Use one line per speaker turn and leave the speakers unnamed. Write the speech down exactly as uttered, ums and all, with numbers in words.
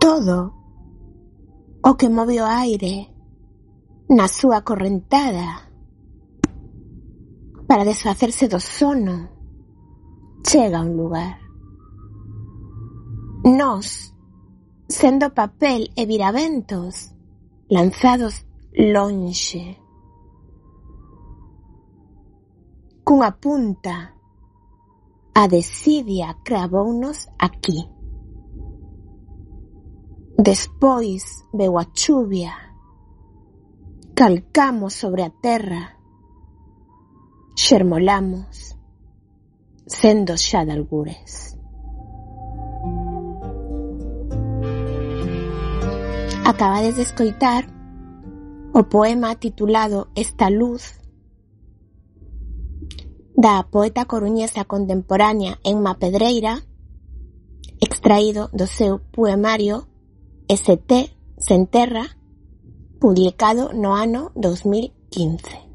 todo o que move o aire na súa correntada para desfacerse do sono chega a un lugar. Nós, sendo papel e viraventos, lanzados lonxe, cunha punta, a desidia cravounos aquí. Despois veu a chuvia, calcamos sobre a terra, xermolamos, sendo xa de algures. Acabades de escoitar o poema titulado Esta luz, da poeta coruñesa contemporánea Emma Pedreira, extraído do seu poemario Este Sen Terra, publicado no ano dos mil quince.